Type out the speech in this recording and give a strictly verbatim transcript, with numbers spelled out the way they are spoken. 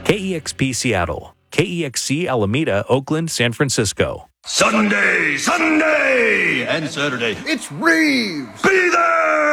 K E X P Seattle, K E X C Alameda, Oakland, San Francisco. Sunday, Sunday, and Saturday. It's Reeves. Be there!